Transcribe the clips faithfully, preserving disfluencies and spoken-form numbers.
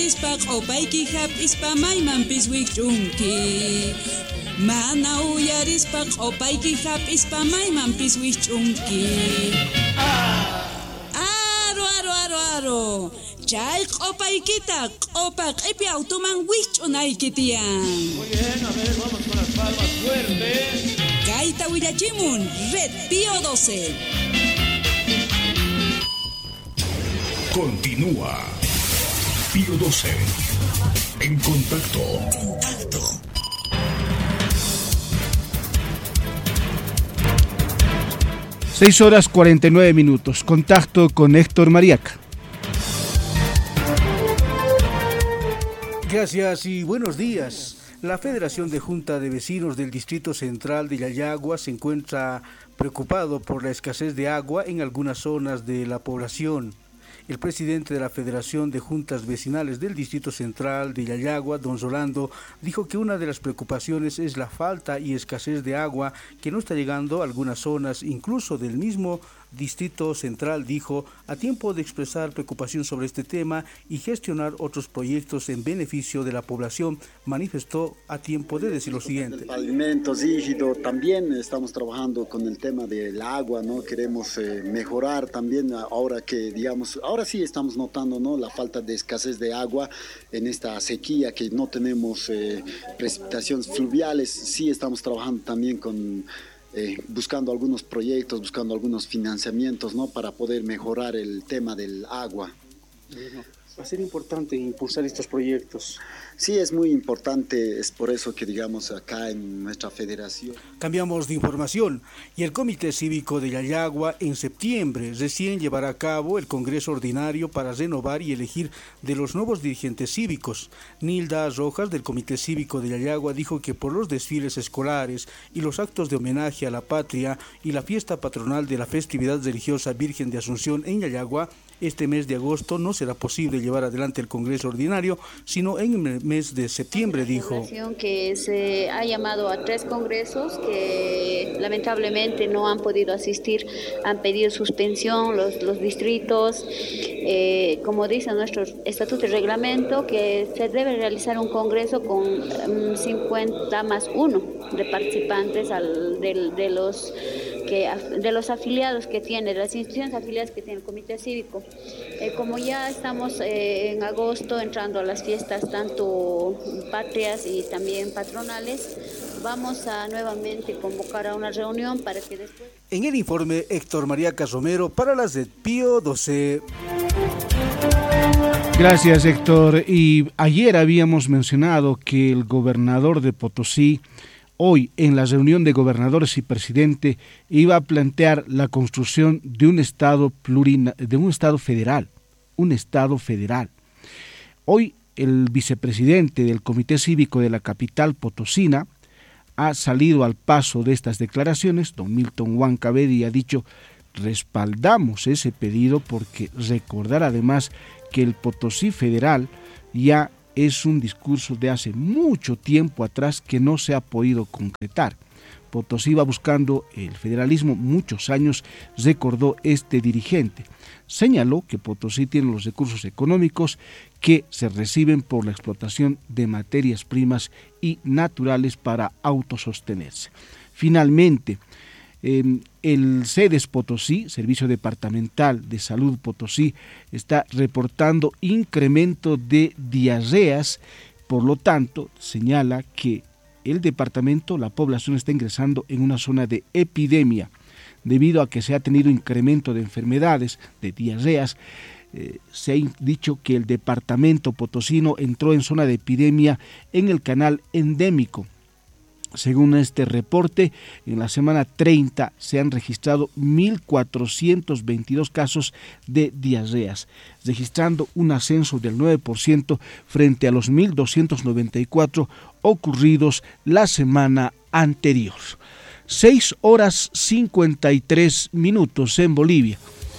Ispa q'upayki hap'ispa maymanpis wich'unki. Mana uyarispa q'upayki hap'ispa maymanpis wich'unki. Aro, aro, aro, aro. Chay q'upaykita q'upa q'ipi automan wich'unayki tiyan. Muy bien, a ver, vamos con las palmas fuertes. Kayta willachimun, Red Pío doce. Continúa Pío doce. En contacto. Contacto. seis horas cuarenta y nueve minutos. Contacto con Héctor Mariaca. Gracias y buenos días. La Federación de Junta de Vecinos del Distrito Central de Yayagua se encuentra preocupado por la escasez de agua en algunas zonas de la población. El presidente de la Federación de Juntas Vecinales del Distrito Central de Yayagua, don Rolando, dijo que una de las preocupaciones es la falta y escasez de agua que no está llegando a algunas zonas, incluso del mismo Distrito Central, dijo, a tiempo de expresar preocupación sobre este tema y gestionar otros proyectos en beneficio de la población. Manifestó a tiempo de decir lo siguiente. El pavimento rígido, también estamos trabajando con el tema del agua, ¿no? Queremos eh, mejorar también ahora que, digamos, ahora sí estamos notando, ¿no?, la falta de escasez de agua en esta sequía, que no tenemos eh, precipitaciones fluviales. Sí estamos trabajando también con... Eh, buscando algunos proyectos, buscando algunos financiamientos, ¿no?, para poder mejorar el tema del agua. Bueno, va a ser importante impulsar estos proyectos. Sí, es muy importante, es por eso que, digamos, acá en nuestra federación. Cambiamos de información y el Comité Cívico de Yayagua en septiembre recién llevará a cabo el Congreso Ordinario para renovar y elegir de los nuevos dirigentes cívicos. Nilda Rojas del Comité Cívico de Yayagua dijo que por los desfiles escolares y los actos de homenaje a la patria y la fiesta patronal de la festividad religiosa Virgen de Asunción en Yayagua, este mes de agosto no será posible llevar adelante el Congreso Ordinario, sino en el mes de septiembre, dijo. Que se ha llamado a tres congresos que lamentablemente no han podido asistir, han pedido suspensión los, los distritos, eh, como dice nuestro estatuto y reglamento, que se debe realizar un congreso con um, cincuenta más uno de participantes al, de, de los... Que, de los afiliados que tiene, de las instituciones afiliadas que tiene el Comité Cívico. Eh, como ya estamos eh, en agosto entrando a las fiestas tanto patrias y también patronales, vamos a nuevamente convocar a una reunión para que después... En el informe, Héctor Mariaca Romero para las de Pío doce. Gracias, Héctor. Y ayer habíamos mencionado que el gobernador de Potosí, hoy, en la reunión de gobernadores y presidente, iba a plantear la construcción de un estado plurina, de un estado federal, un estado federal. Hoy, el vicepresidente del Comité Cívico de la capital potosina ha salido al paso de estas declaraciones. Don Milton Huancavedi ha dicho: respaldamos ese pedido, porque recordar además que el Potosí federal ya es un discurso de hace mucho tiempo atrás que no se ha podido concretar. Potosí va buscando el federalismo muchos años, recordó este dirigente. Señaló que Potosí tiene los recursos económicos que se reciben por la explotación de materias primas y naturales para autosostenerse. Finalmente, Eh, el CEDES Potosí, Servicio Departamental de Salud Potosí, está reportando incremento de diarreas. Por lo tanto, señala que el departamento, la población está ingresando en una zona de epidemia debido a que se ha tenido incremento de enfermedades, de diarreas. Eh, se ha dicho que el departamento potosino entró en zona de epidemia en el canal endémico. Según este reporte, en la semana treinta se han registrado mil cuatrocientos veintidós casos de diarreas, registrando un ascenso del nueve por ciento frente a los mil doscientos noventa y cuatro ocurridos la semana anterior. seis horas cincuenta y tres minutos en Bolivia.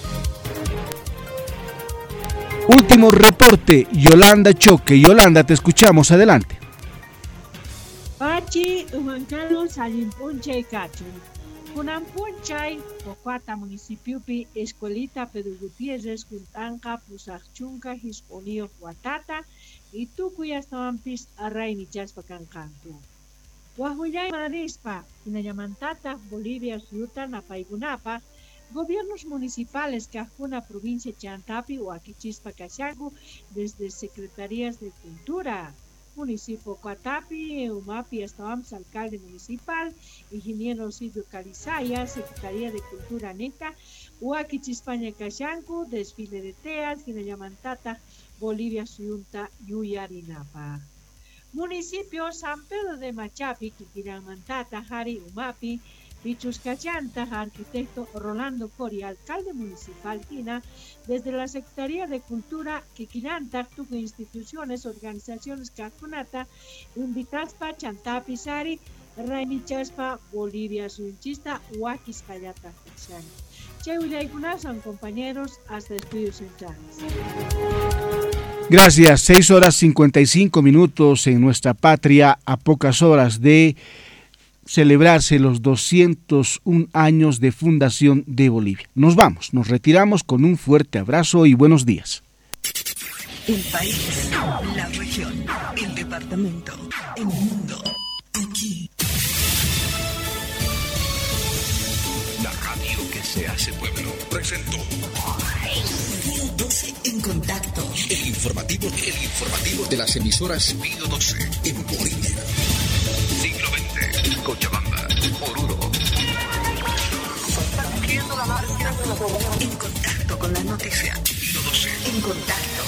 Último reporte, Yolanda Choque. Yolanda, te escuchamos, adelante. Pachi, Juan Carlos, Alimpunche y Cacho. Kunan Punchay, Pocuata municipiopi, Escuelita Pedro Gutiérrez, Juntanca, Pusachunca, Hisponio, Huatata, y Tucuyastampis, Arraini Chaspa Cancantu. Huajullay Marispa, Inayamantata, Bolivia, Ciuta, Napaigunapa, gobiernos municipales que ajuna provincia Chantapi o Aquichispa Cachagu, desde secretarías de cultura. Municipio Coatapi, Umapi, Estábamos alcalde municipal, ingeniero Silvio Calizaya, Secretaría de Cultura Neca, Huaki Chispaña Cachancu, desfile de teas, Guinayamantata, Bolivia Suyunta, Yuyarinapa. Municipio San Pedro de Machapi, Quintiramantata, Jari Umapi, Pichuscachanta, arquitecto Rolando Cori, alcalde municipal Quina, desde la Secretaría de Cultura Quiquinanta, tuvo instituciones, organizaciones Cacunata, Invitaspa, Chantapi, Sari, Raini Chaspa, Bolivia Suyunchista, Huaquis Cayata, Xani. Cheulaykunasan, compañeros, hasta estudios centrales. Gracias, seis horas cincuenta y cinco minutos en nuestra patria, a pocas horas de celebrarse los doscientos un años de fundación de Bolivia. Nos vamos, nos retiramos con un fuerte abrazo y buenos días. El país, la región, el departamento, el mundo, aquí. La radio que se hace pueblo presentó Pío doce en contacto. El informativo, el informativo de las emisoras Pío doce en Bolivia. Siglo veinte, Cochabamba, Oruro. En contacto con la noticia. Pío doce. En contacto.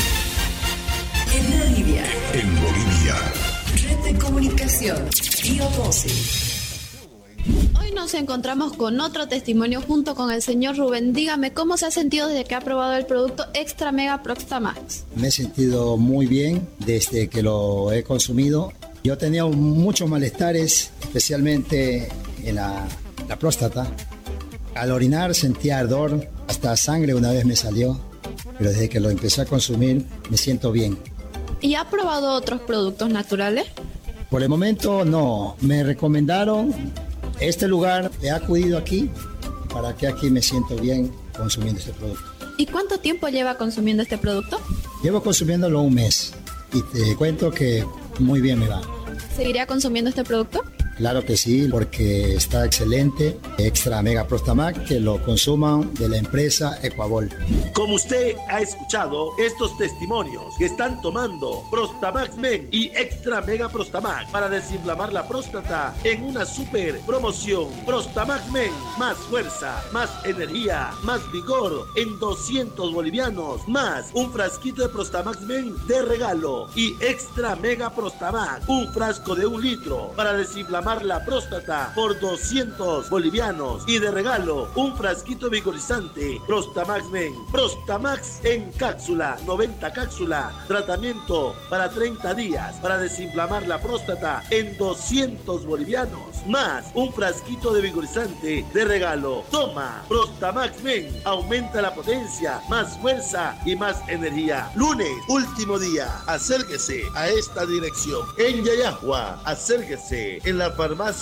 En Bolivia. En Bolivia. Red de comunicación. Pío doce. Hoy nos encontramos con otro testimonio junto con el señor Rubén. Dígame, ¿cómo se ha sentido desde que ha probado el producto Extra Mega Prostamax? Me he sentido muy bien desde que lo he consumido. Yo tenía muchos malestares, especialmente en la, la próstata. Al orinar sentía ardor, hasta sangre una vez me salió, pero desde que lo empecé a consumir me siento bien. ¿Y ha probado otros productos naturales? Por el momento no, me recomendaron este lugar, he acudido aquí para que aquí me siento bien consumiendo este producto. ¿Y cuánto tiempo lleva consumiendo este producto? Llevo consumiéndolo un mes y te cuento que muy bien me va. ¿Seguiría consumiendo este producto? Claro que sí, porque está excelente. Extra Mega Prostamax, que lo consuman de la empresa Ecuabol. Como usted ha escuchado, estos testimonios que están tomando Prostamax Men y Extra Mega Prostamax para desinflamar la próstata en una super promoción. Prostamax Men, más fuerza, más energía, más vigor en doscientos bolivianos, más un frasquito de Prostamax Men de regalo y Extra Mega Prostamax, un frasco de un litro para desinflamar la próstata por doscientos bolivianos y de regalo un frasquito vigorizante Prostamax Men. Prostamax en cápsula, noventa cápsulas, tratamiento para treinta días para desinflamar la próstata en doscientos bolivianos, más un frasquito de vigorizante de regalo. Toma Prostamax Men, aumenta la potencia, más fuerza y más energía. Lunes, último día, acérquese a esta dirección en Yayahua, acérquese en la farmacia